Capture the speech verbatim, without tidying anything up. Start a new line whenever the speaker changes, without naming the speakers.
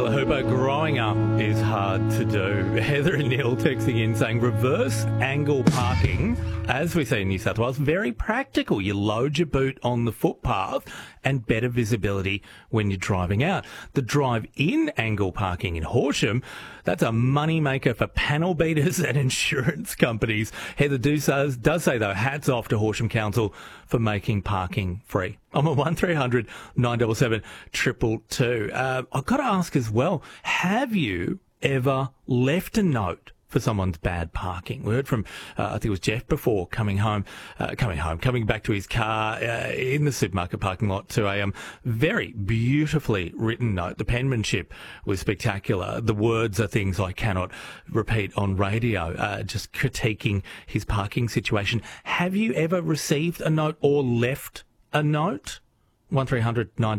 Taylor Hooper, growing up is hard to do. Heather and Neil texting in saying reverse angle parking, as we see in New South Wales, very practical. You load your boot on the footpath and better visibility when you're driving out. The drive-in angle parking in Horsham, that's a money maker for panel beaters and insurance companies. Heather do says, does say, though, hats off to Horsham Council for making parking free. I'm at one three hundred nine seven seven two two two. Uh, I've got to ask as well, have you ever left a note for someone's bad parking? We heard from, uh, I think it was Jeff before, coming home, uh, coming home, coming back to his car uh, in the supermarket parking lot, two a.m. Very beautifully written note. The penmanship was spectacular. The words are things I cannot repeat on radio, uh, just critiquing his parking situation. Have you ever received a note or left a note? one three hundred nine